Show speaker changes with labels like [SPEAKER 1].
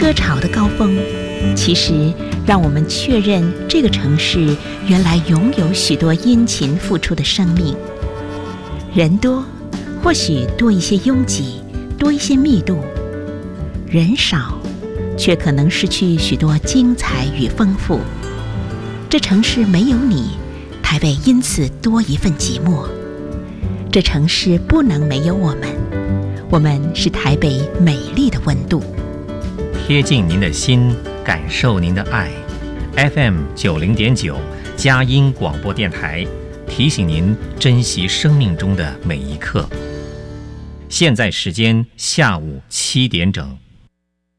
[SPEAKER 1] 车潮的高峰，其实让我们确认这个城市原来拥有许多殷勤付出的生命。人多，或许多一些拥挤，多一些密度；人少，却可能失去许多精彩与丰富。这城市没有你，台北因此多一份寂寞。这城市不能没有我们，我们是台北美丽的温度。
[SPEAKER 2] 贴近您的心，感受您的爱。FM 90.9佳音广播电台提醒您珍惜生命中的每一刻。现在时间下午7点整。